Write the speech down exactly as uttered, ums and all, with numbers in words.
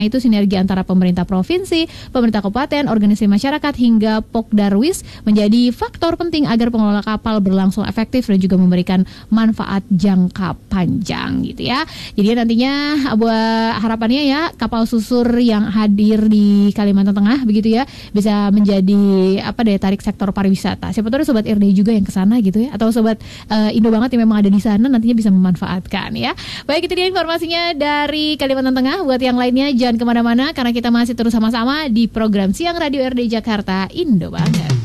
itu sinergi antara pemerintah provinsi, pemerintah kabupaten, organisasi masyarakat hingga Pokdarwis menjadi faktor penting agar pengelola kapal berlangsung efektif dan juga memberikan manfaat jangka panjang gitu ya. Jadi nantinya buat harapannya ya kapal susur yang hadir di Kalimantan Tengah begitu ya bisa menjadi apa daya tarik sektor pariwisata. Siapa tahu sobat R D juga yang ke sana gitu ya, atau sobat uh, Indo banget yang memang ada di sana nantinya bisa memanfaatkan ya. Baik, itu dia informasinya dari Kalimantan Tengah. Buat yang lainnya jangan kemana-mana karena kita masih terus sama-sama di program Siang Radio R D Jakarta Indo banget.